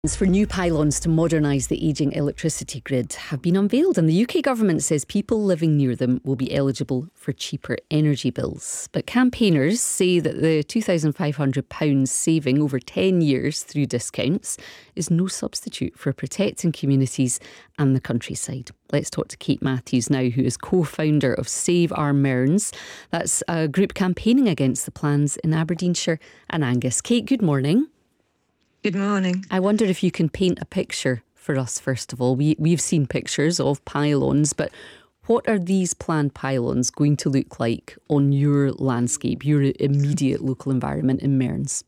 For new pylons to modernise the ageing electricity grid have been unveiled, and the UK government says people living near them will be eligible for cheaper energy bills. But campaigners say that the £2,500 saving over 10 years through discounts is no substitute for protecting communities and the countryside. Let's talk to Kate Matthews now, who is co-founder of Save Our Mearns. That's a group campaigning against the plans in Aberdeenshire and Angus. Kate, good morning. Good morning. I wonder if you can paint a picture for us, first of all. We've seen pictures of pylons, but what are these planned pylons going to look like on your landscape, your immediate local environment in Mearns?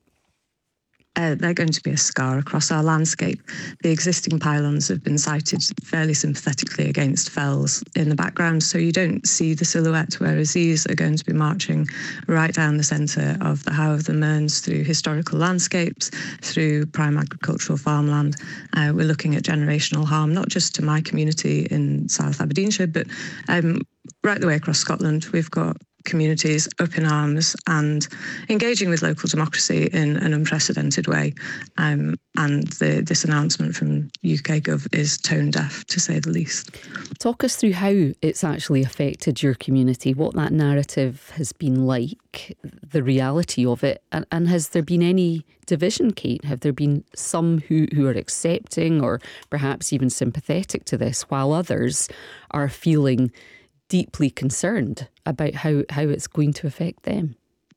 They're going to be a scar across our landscape. The existing pylons have been sited fairly sympathetically against fells in the background, so you don't see the silhouette, whereas these are going to be marching right down the centre of the How of the Mearns through historical landscapes, through prime agricultural farmland. We're looking at generational harm, not just to my community in South Aberdeenshire, but right the way across Scotland. We've got communities up in arms and engaging with local democracy in an unprecedented way. And this announcement from UK Gov is tone deaf, to say the least. Talk us through how it's actually affected your community, what that narrative has been like, the reality of it, and has there been any division, Kate? Have there been some who are accepting or perhaps even sympathetic to this, while others are feeling deeply concerned about how it's going to affect them?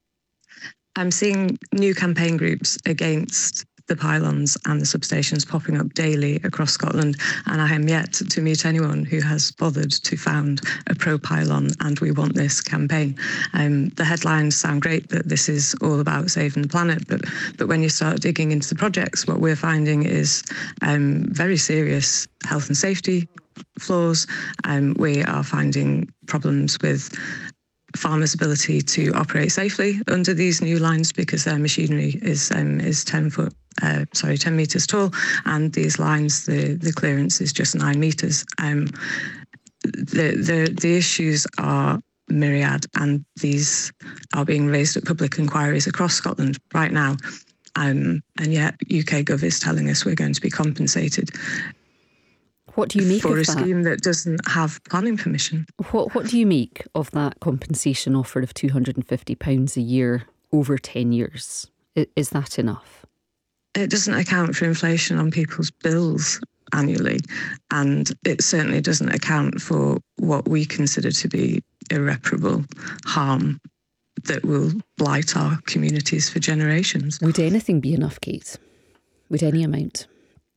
I'm seeing new campaign groups against the pylons and the substations popping up daily across Scotland, and I am yet to meet anyone who has bothered to found a pro-pylon and we want this campaign. The headlines sound great, that this is all about saving the planet, but when you start digging into the projects, what we're finding is very serious health and safety flaws. We are finding problems with farmers' ability to operate safely under these new lines because their machinery is 10 metres tall, and these lines, the clearance is just 9 metres. The issues are myriad, and these are being raised at public inquiries across Scotland right now. And yet UK Gov is telling us we're going to be compensated. What do you make for of a that? scheme that doesn't have planning permission. What do you make of that compensation offer of £250 a year over 10 years? Is that enough? It doesn't account for inflation on people's bills annually, and it certainly doesn't account for what we consider to be irreparable harm that will blight our communities for generations. Would anything be enough, Kate? Would any amount?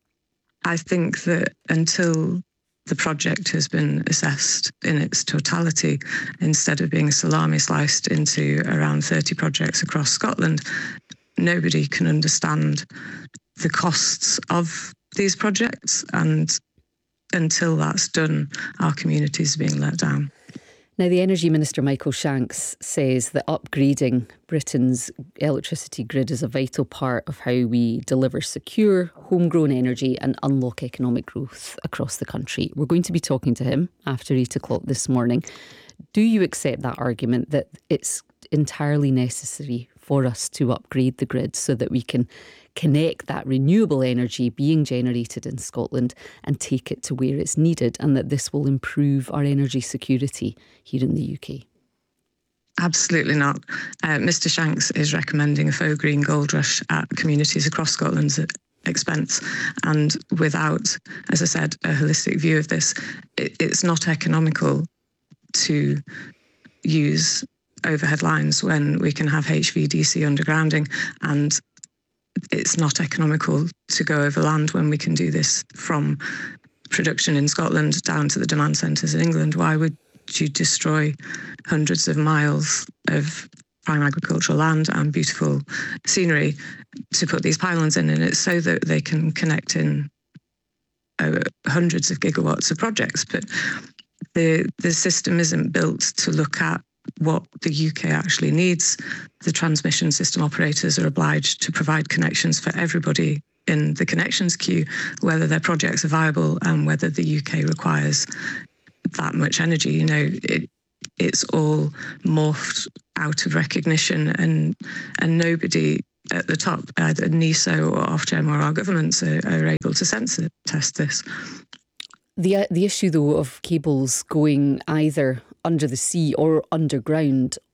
I think that until the project has been assessed in its totality, instead of being salami sliced into around 30 projects across Scotland, nobody can understand the costs of these projects. And until that's done, our communities are being let down. Now, the Energy Minister, Michael Shanks, says that upgrading Britain's electricity grid is a vital part of how we deliver secure, homegrown energy and unlock economic growth across the country. We're going to be talking to him after 8 o'clock this morning. Do you accept that argument that it's entirely necessary for us to upgrade the grid so that we can connect that renewable energy being generated in Scotland and take it to where it's needed, and that this will improve our energy security here in the UK? Absolutely not. Mr Shanks is recommending a faux green gold rush at communities across Scotland's expense, and without, as I said, a holistic view of this, it's not economical to use overhead lines when we can have HVDC undergrounding, and it's not economical to go over land when we can do this from production in Scotland down to the demand centres in England. Why would you destroy hundreds of miles of prime agricultural land and beautiful scenery to put these pylons in? And it's so that they can connect in hundreds of gigawatts of projects. But the system isn't built to look at what the UK actually needs. The transmission system operators are obliged to provide connections for everybody in the connections queue, whether their projects are viable and whether the UK requires that much energy. You know, it's all morphed out of recognition, and nobody at the top, either NESO or Ofgem or our governments are able to sensor test this. The issue, though, of cables going either under the sea or underground